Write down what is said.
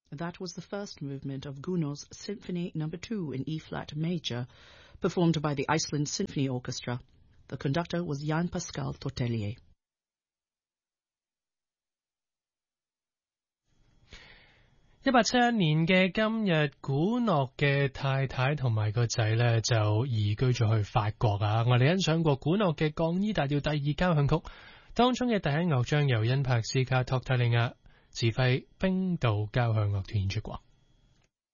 That was the first movement of Gounod's Symphony No. 2 in E-flat major, performed by the Iceland Symphony Orchestra. The conductor was Jan Pascal Tortelier. 1871年嘅今日，古諾嘅太太同埋個仔呢就移居咗去法國啊！我哋欣賞過古諾嘅降 E 大調第2交響曲，當中嘅第1樂章由恩柏斯卡托泰利亞指揮冰島交響樂團演出過。